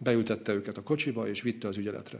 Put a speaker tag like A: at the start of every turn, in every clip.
A: beültette őket a kocsiba, és vitte az ügyeletre.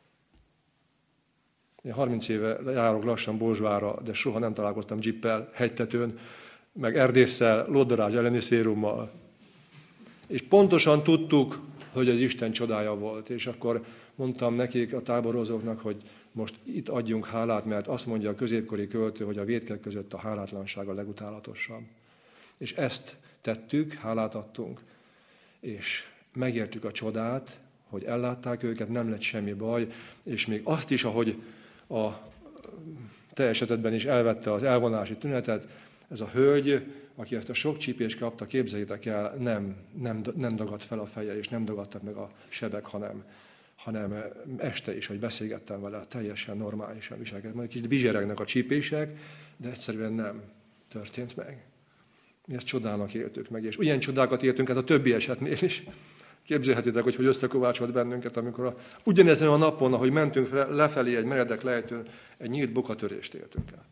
A: Én 30 éve járok lassan Bozsvára, de soha nem találkoztam dzsippel, hegytetőn, meg erdésszel, lóddarázs elleni szérummal. És pontosan tudtuk, hogy az Isten csodája volt. És akkor mondtam nekik, a táborozóknak, hogy most itt adjunk hálát, mert azt mondja a középkori költő, hogy a vétkek között a hálátlanság a legutálatosabb. És ezt tettük, hálát adtunk, és megértük a csodát, hogy ellátták őket, nem lett semmi baj, és még azt is, ahogy a te esetedben is elvette az elvonási tünetet, ez a hölgy, aki ezt a sok csípést kapta, képzeljétek el, nem dagadt fel a feje, és nem dagadtak meg a sebek, hanem este is, hogy beszélgettem vele, teljesen normálisan viselkedett. Majd kicsit bizseregnek a csípések, de egyszerűen nem történt meg. Mi ezt csodának éltük meg, és ilyen csodákat éltünk a többi esetnél is. Képzelhetitek, hogy összekovácsolt bennünket, amikor ugyanezen a napon, ahogy mentünk lefelé egy meredek lejtőn, egy nyílt bokatörést éltünk el.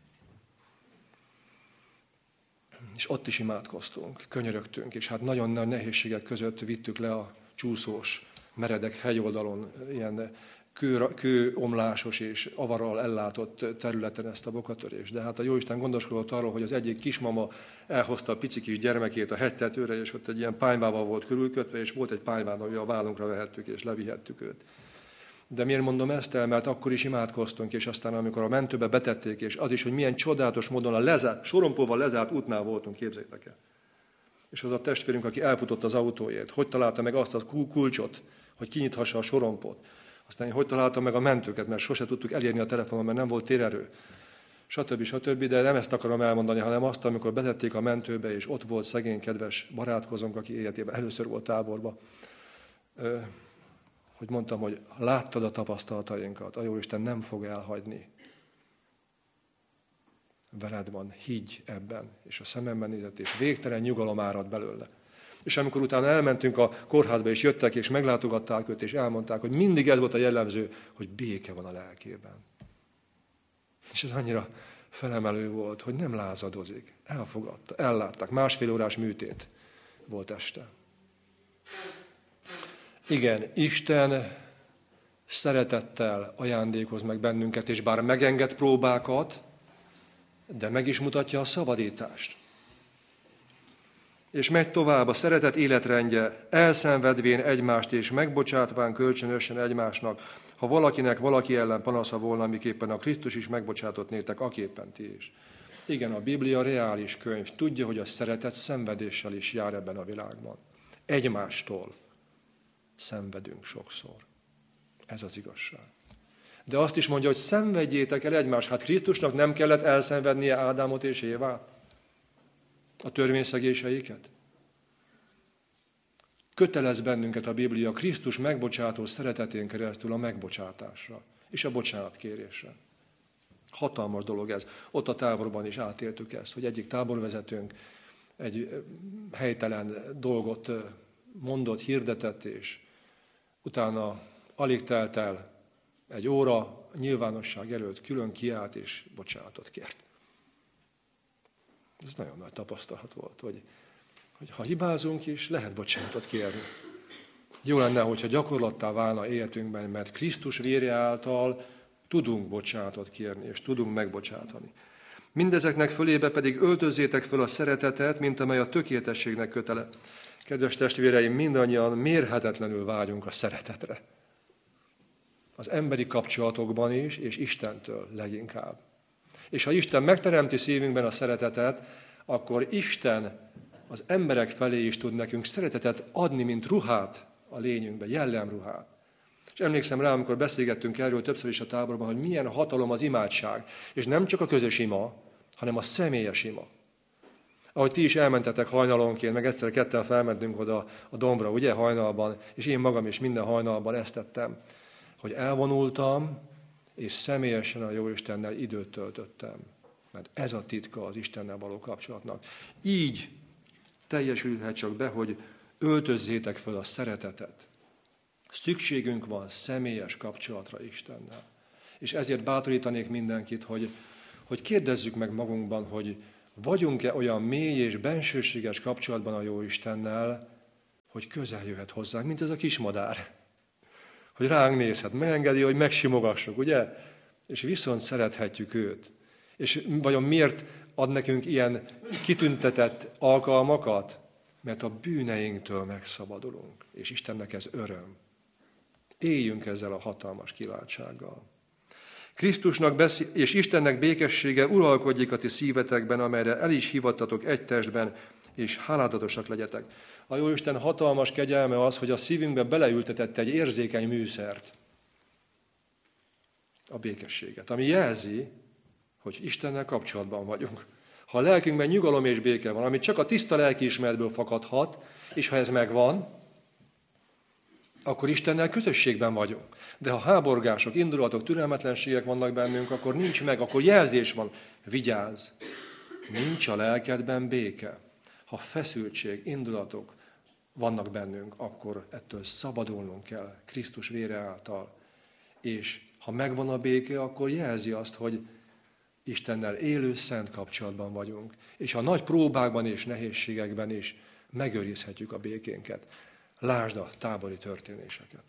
A: És ott is imádkoztunk, könyörögtünk, és hát nagyon nagy nehézségek között vittük le a csúszós, meredek hegyoldalon, ilyen kőomlásos és avarral ellátott területen ezt a bokatörést. De hát a Jóisten gondoskodott arról, hogy az egyik kismama elhozta a pici kis gyermekét a hegytetőre, és ott egy ilyen pálymával volt körülkötve, és volt egy pálymán, ami a vállunkra vehettük, és levihettük őt. De miért mondom ezt el? Mert akkor is imádkoztunk, és aztán amikor a mentőbe betették, és az is, hogy milyen csodálatos módon a sorompóval lezárt útnál voltunk, képzeljétek el. És az a testvérünk, aki elfutott az autóért, hogy találta meg azt a kulcsot, hogy kinyithassa a sorompót. Aztán hogy találtam meg a mentőket, mert sose tudtuk elérni a telefonon, mert nem volt térerő. Stb. De nem ezt akarom elmondani, hanem azt, amikor betették a mentőbe, és ott volt szegény, kedves barátkozónk, aki életében először volt táborba, hogy mondtam, hogy láttad a tapasztalatainkat, a Jóisten nem fog elhagyni. Veled van, higgy ebben, és a szememben nézett, és végtelen nyugalom árad belőle. És amikor utána elmentünk a kórházba, és jöttek, és meglátogatták őt, és elmondták, hogy mindig ez volt a jellemző, hogy béke van a lelkében. És ez annyira felemelő volt, hogy nem lázadozik. Elfogadta, ellátták. 1,5 órás műtét volt este. Igen, Isten szeretettel ajándékoz meg bennünket, és bár megenged próbákat, de meg is mutatja a szabadítást. És megy tovább a szeretet életrendje, elszenvedvén egymást és megbocsátván kölcsönösen egymásnak, ha valakinek valaki ellen panasza volna, miképpen a Krisztus is megbocsátott néktek, aképpen ti is. Igen, a Biblia reális könyv. Tudja, hogy a szeretet szenvedéssel is jár ebben a világban. Egymástól szenvedünk sokszor. Ez az igazság. De azt is mondja, hogy szenvedjétek el egymást. Hát Krisztusnak nem kellett elszenvednie Ádámot és Évát? A törvényszegéseiket? Kötelez bennünket a Biblia Krisztus megbocsátó szeretetén keresztül a megbocsátásra és a bocsánatkérésre. Hatalmas dolog ez. Ott a táborban is átéltük ezt, hogy egyik táborvezetőnk egy helytelen dolgot mondott, hirdetett, és utána alig telt el egy óra, nyilvánosság előtt külön kiállt és bocsánatot kért. Ez nagyon nagy tapasztalat volt, hogy ha hibázunk is, lehet bocsánatot kérni. Jó lenne, hogyha gyakorlattá válna életünkben, mert Krisztus vére által tudunk bocsánatot kérni, és tudunk megbocsátani. Mindezeknek fölébe pedig öltözzétek föl a szeretetet, mint amely a tökéletességnek kötele. Kedves testvéreim, mindannyian mérhetetlenül vágyunk a szeretetre. Az emberi kapcsolatokban is, és Istentől leginkább. És ha Isten megteremti szívünkben a szeretetet, akkor Isten az emberek felé is tud nekünk szeretetet adni, mint ruhát a lényünkbe, jellemruhát. És emlékszem rá, amikor beszélgettünk erről többször is a táborban, hogy milyen hatalom az imádság. És nem csak a közös ima, hanem a személyes ima. Ahogy ti is elmentetek hajnalonként, meg egyszer ketten felmentünk oda a dombra, ugye, hajnalban, és én magam is minden hajnalban ezt tettem, hogy elvonultam, és személyesen a Jóistennel időt töltöttem. Mert ez a titka az Istennel való kapcsolatnak. Így teljesülhet csak be, hogy öltözzétek fel a szeretetet. Szükségünk van személyes kapcsolatra Istennel. És ezért bátorítanék mindenkit, hogy kérdezzük meg magunkban, hogy vagyunk-e olyan mély és bensőséges kapcsolatban a Jóistennel, hogy közel jöhet hozzánk, mint ez a kismadár. hogy ránk nézhet, megengedi, hogy megsimogassuk, ugye? És viszont szerethetjük őt. És vajon miért ad nekünk ilyen kitüntetett alkalmakat? Mert a bűneinktől megszabadulunk, és Istennek ez öröm. Éljünk ezzel a hatalmas kilátsággal. Krisztusnak és Istennek békessége uralkodjék a ti szívetekben, amelyre el is hívattatok egy testben, és háládatosak legyetek. A Jóisten hatalmas kegyelme az, hogy a szívünkbe beleültetett egy érzékeny műszert, a békességet, ami jelzi, hogy Istennel kapcsolatban vagyunk. Ha a lelkünkben nyugalom és béke van, ami csak a tiszta lelkiismeretből fakadhat, és ha ez megvan, akkor Istennel közösségben vagyunk. De ha háborgások, indulatok, türelmetlenségek vannak bennünk, akkor nincs meg, akkor jelzés van. Vigyázz! Nincs a lelkedben béke. Ha feszültség, indulatok vannak bennünk, akkor ettől szabadulnunk kell Krisztus vére által. És ha megvan a béke, akkor jelzi azt, hogy Istennel élő, szent kapcsolatban vagyunk. És a nagy próbákban és nehézségekben is megőrizhetjük a békénket. Lásd a tábori történéseket.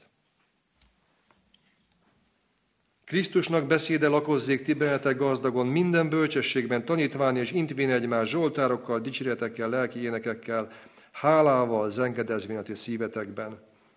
A: Krisztusnak beszéde lakozzék ti bennetek gazdagon, minden bölcsességben tanítván és intvén egymás zsoltárokkal, dicséretekkel, lelki énekekkel, hálával zengedezvén a ti szívetekben.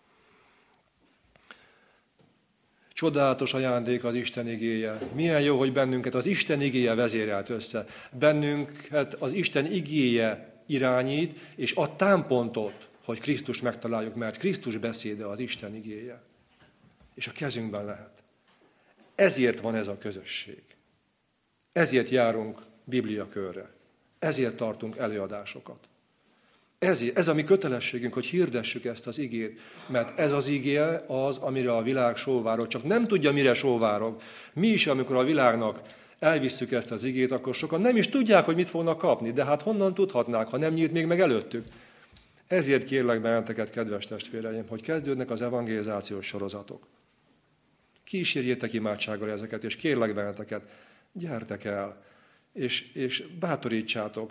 A: Csodálatos ajándék az Isten igéje. Milyen jó, hogy bennünket az Isten igéje vezérelt össze. Bennünket az Isten igéje irányít, és ad támpontot, hogy Krisztust megtaláljuk, mert Krisztus beszéde az Isten igéje. És a kezünkben lehet. Ezért van ez a közösség. Ezért járunk bibliakörre. Ezért tartunk előadásokat. Ez a mi kötelességünk, hogy hirdessük ezt az igét, mert ez az igé az, amire a világ sóvárog, csak nem tudja, mire sóvárog. Mi is, amikor a világnak elvisszük ezt az igét, akkor sokan nem is tudják, hogy mit fognak kapni, de hát honnan tudhatnák, ha nem nyílt még meg előttük. Ezért kérlek benneteket, kedves testvéreim, hogy kezdődnek az evangelizációs sorozatok. Kísérjétek imádsággal ezeket, és kérlek benneteket, gyertek el, és bátorítsátok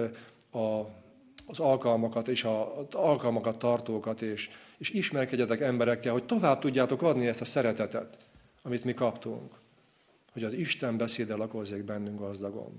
A: az alkalmakat, és az alkalmakat tartókat, és ismerkedjetek emberekkel, hogy tovább tudjátok adni ezt a szeretetet, amit mi kaptunk. Hogy az Isten beszéde lakozzék bennünk gazdagon.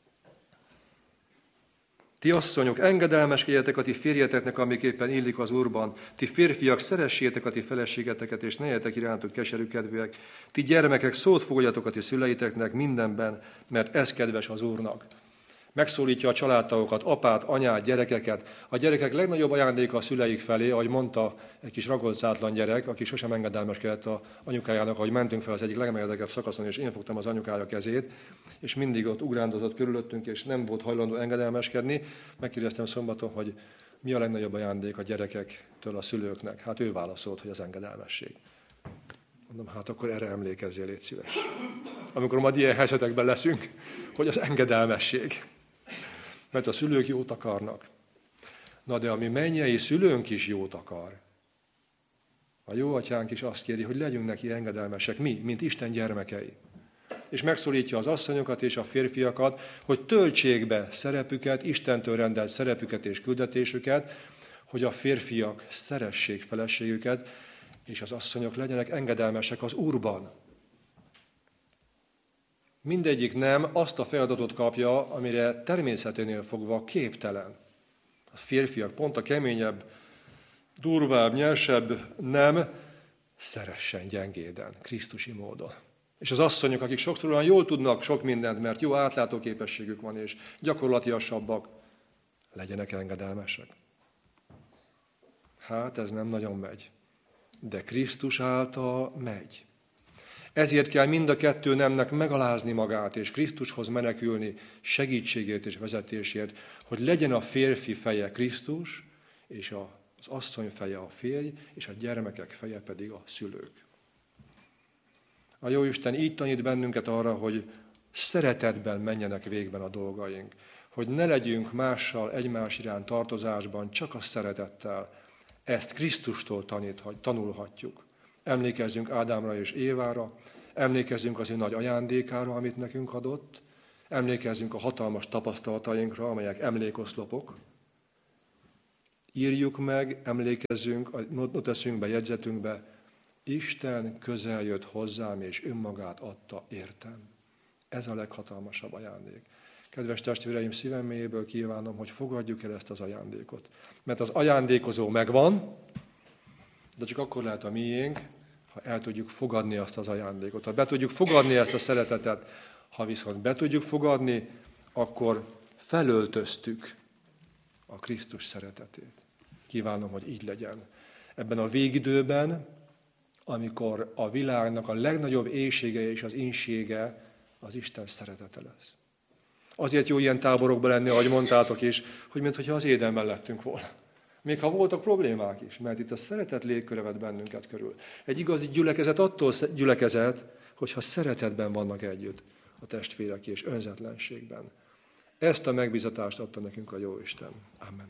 A: Ti asszonyok, engedelmeskedjetek a ti férjeteknek, amiképpen illik az Úrban. Ti férfiak, szeressétek a ti feleségeteket, és ne legyetek irántuk keserű kedvűek. Ti gyermekek, szót fogadjatok a ti szüleiteknek mindenben, mert ez kedves az Úrnak. Megszólítja a családtagokat, apát, anyát, gyerekeket. A gyerekek legnagyobb ajándéka a szüleik felé, ahogy mondta egy kis ragozzátlan gyerek, aki sosem engedelmeskedett az anyukájának, ahogy mentünk fel az egyik legmeredekebb szakaszon, és én fogtam az anyukája kezét, és mindig ott ugrándozott körülöttünk, és nem volt hajlandó engedelmeskedni. Megkérdeztem szombaton, hogy mi a legnagyobb ajándék a gyerekektől a szülőknek. Hát ő válaszolt, hogy az engedelmesség. Mondom, hát akkor erre emlékezzél, légy szíves. Amikor majd ilyen helyzetekben leszünk, hogy az engedelmesség. Mert a szülők jót akarnak. Na de a mi mennyei szülőnk is jót akar. A jó atyánk is azt kéri, hogy legyünk neki engedelmesek, mi, mint Isten gyermekei. És megszólítja az asszonyokat és a férfiakat, hogy töltsék be szerepüket, Istentől rendelt szerepüket és küldetésüket, hogy a férfiak szeressék feleségüket, és az asszonyok legyenek engedelmesek az Úrban. Mindegyik nem azt a feladatot kapja, amire természeténél fogva képtelen. A férfiak pont a keményebb, durvább, nyersebb nem, szeressen gyengéden, krisztusi módon. És az asszonyok, akik sokszor olyan jól tudnak sok mindent, mert jó átlátóképességük van, és gyakorlatiasabbak, legyenek engedelmesek. Hát ez nem nagyon megy. De Krisztus által megy. Ezért kell mind a kettő nemnek megalázni magát, és Krisztushoz menekülni segítségért és vezetésért, hogy legyen a férfi feje Krisztus, és az asszony feje a férj, és a gyermekek feje pedig a szülők. A Jóisten így tanít bennünket arra, hogy szeretetben menjenek végben a dolgaink, hogy ne legyünk mással egymás iránt tartozásban, csak a szeretettel. Ezt Krisztustól tanulhatjuk. Emlékezzünk Ádámra és Évára, emlékezzünk az ő nagy ajándékára, amit nekünk adott, emlékezzünk a hatalmas tapasztalatainkra, amelyek emlékoszlopok. Írjuk meg, emlékezzünk, noteszünkbe, jegyzetünkbe, Isten közel jött hozzám, és önmagát adta értem. Ez a leghatalmasabb ajándék. Kedves testvéreim, szívem mélyéből kívánom, hogy fogadjuk el ezt az ajándékot. Mert az ajándékozó megvan, de csak akkor lehet a miénk, ha el tudjuk fogadni azt az ajándékot. Ha be tudjuk fogadni ezt a szeretetet, ha viszont be tudjuk fogadni, akkor felöltöztük a Krisztus szeretetét. Kívánom, hogy így legyen. Ebben a végidőben, amikor a világnak a legnagyobb éhsége és az ínsége az Isten szeretete lesz. Azért jó ilyen táborokban lenni, ahogy mondtátok is, hogy mintha az Édenben lettünk volna. Még ha voltak problémák is, mert itt a szeretet légköre vett bennünket körül. Egy igazi gyülekezet attól gyülekezet, hogyha szeretetben vannak együtt a testvérek és önzetlenségben. Ezt a megbízatást adta nekünk a Jóisten. Amen.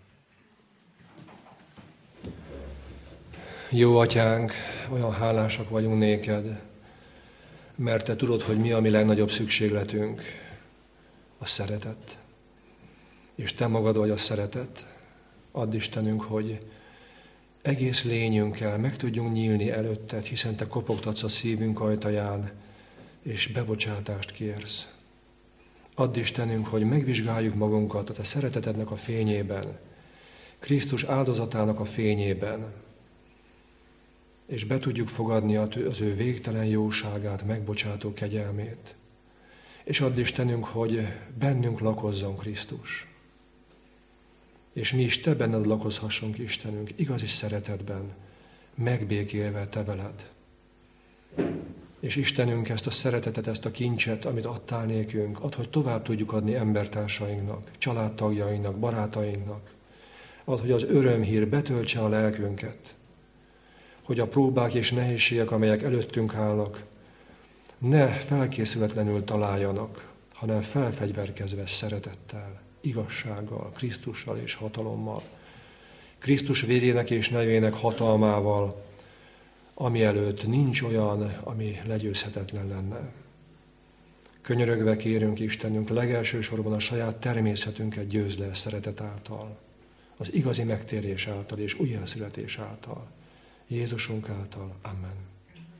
A: Jó Atyánk, olyan hálásak vagyunk néked, mert te tudod, hogy mi a mi legnagyobb szükségletünk, a szeretet. És te magad vagy a szeretet. Add Istenünk, hogy egész lényünkkel meg tudjunk nyílni előtted, hiszen te kopogtatsz a szívünk ajtaján, és bebocsátást kérsz. Add Istenünk, hogy megvizsgáljuk magunkat a te szeretetednek a fényében, Krisztus áldozatának a fényében, és be tudjuk fogadni az ő végtelen jóságát, megbocsátó kegyelmét. És add Istenünk, hogy bennünk lakozzon Krisztus. És mi is te benned lakozhassunk, Istenünk, igazi szeretetben, megbékélve te veled. És Istenünk, ezt a szeretetet, ezt a kincset, amit adtál nékünk, add, hogy tovább tudjuk adni embertársainknak, családtagjainknak, barátainknak. Add, hogy az örömhír betöltse a lelkünket, hogy a próbák és nehézségek, amelyek előttünk állnak, ne felkészületlenül találjanak, hanem felfegyverkezve szeretettel, igazsággal, Krisztussal és hatalommal. Krisztus vérének és nevének hatalmával, ami előtt nincs olyan, ami legyőzhetetlen lenne. Könyörögve kérünk Istenünk, legelső sorban a saját természetünket győzd le szeretet által, az igazi megtérés által és újjászületés által, Jézusunk által. Amen.